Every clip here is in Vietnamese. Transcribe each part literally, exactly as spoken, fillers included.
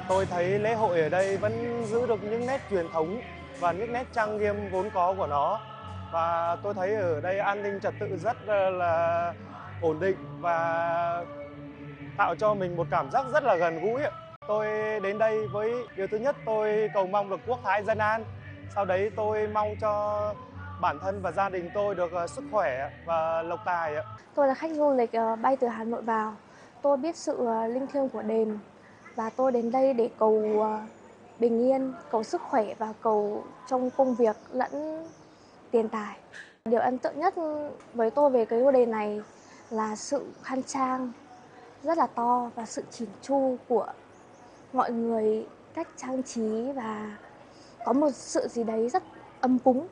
Tôi thấy lễ hội ở đây vẫn giữ được những nét truyền thống và những nét trang nghiêm vốn có của nó. Và tôi thấy ở đây an ninh trật tự rất là ổn định và tạo cho mình một cảm giác rất là gần gũi. Tôi đến đây với điều thứ nhất, tôi cầu mong được quốc thái dân an. Sau đấy tôi mong cho bản thân và gia đình tôi được sức khỏe và lộc tài. Tôi là khách du lịch bay từ Hà Nội vào. Tôi biết sự linh thiêng của đền và tôi đến đây để cầu bình yên, cầu sức khỏe và cầu trong công việc lẫn tiền tài. Điều ấn tượng nhất với tôi về cái ngôi đền này là sự khang trang rất là to và sự chỉn chu của mọi người, cách trang trí và có một sự gì đấy rất ấm cúng.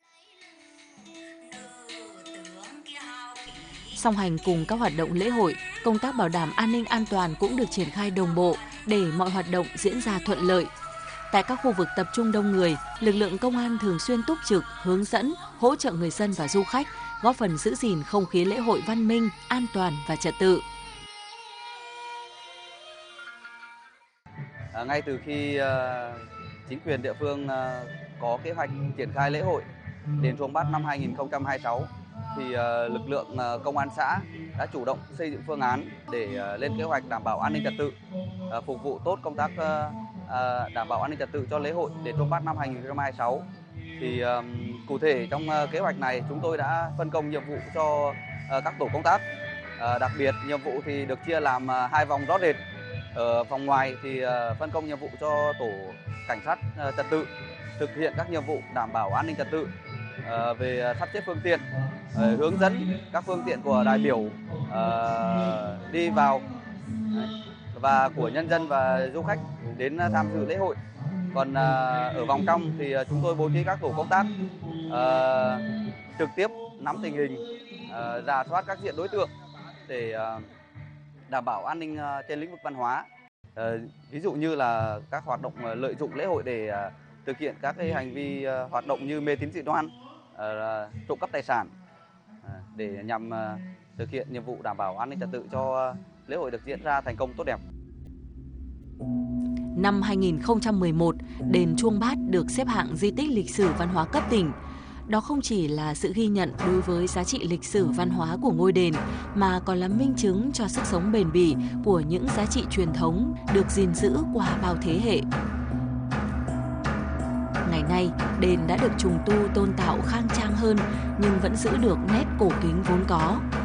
Song hành cùng các hoạt động lễ hội, công tác bảo đảm an ninh an toàn cũng được triển khai đồng bộ để mọi hoạt động diễn ra thuận lợi. Tại các khu vực tập trung đông người, lực lượng công an thường xuyên túc trực, hướng dẫn, hỗ trợ người dân và du khách, góp phần giữ gìn không khí lễ hội văn minh, an toàn và trật tự. À, ngay từ khi uh, chính quyền địa phương uh, có kế hoạch triển khai lễ hội đền Chuông Bát năm hai nghìn không trăm hai mươi sáu, thì uh, lực lượng uh, công an xã đã chủ động xây dựng phương án để uh, lên kế hoạch đảm bảo an ninh trật tự, uh, phục vụ tốt công tác uh, uh, đảm bảo an ninh trật tự cho lễ hội đền Chuông Bát năm hai nghìn không trăm hai mươi sáu. Thì uh, cụ thể trong uh, kế hoạch này chúng tôi đã phân công nhiệm vụ cho uh, các tổ công tác. Uh, đặc biệt nhiệm vụ thì được chia làm uh, hai vòng rõ rệt. Ở vòng ngoài thì uh, phân công nhiệm vụ cho tổ cảnh sát uh, trật tự thực hiện các nhiệm vụ đảm bảo an ninh trật tự uh, về sắp xếp phương tiện, uh, hướng dẫn các phương tiện của đại biểu uh, đi vào và của nhân dân và du khách đến tham dự lễ hội. Còn uh, ở vòng trong thì chúng tôi bố trí các tổ công tác uh, trực tiếp nắm tình hình, uh, rà soát các diện đối tượng để uh, đảm bảo an ninh trên lĩnh vực văn hóa. Ờ, ví dụ như là các hoạt động lợi dụng lễ hội để uh, thực hiện các cái hành vi uh, hoạt động như mê tín dị đoan, uh, trộm cắp tài sản, uh, để nhằm uh, thực hiện nhiệm vụ đảm bảo an ninh trật tự cho uh, lễ hội được diễn ra thành công tốt đẹp. Năm hai nghìn không trăm mười một, đền Chuông Bát được xếp hạng di tích lịch sử văn hóa cấp tỉnh. Đó không chỉ là sự ghi nhận đối với giá trị lịch sử văn hóa của ngôi đền, mà còn là minh chứng cho sức sống bền bỉ của những giá trị truyền thống được gìn giữ qua bao thế hệ. Ngày nay, đền đã được trùng tu tôn tạo khang trang hơn nhưng vẫn giữ được nét cổ kính vốn có.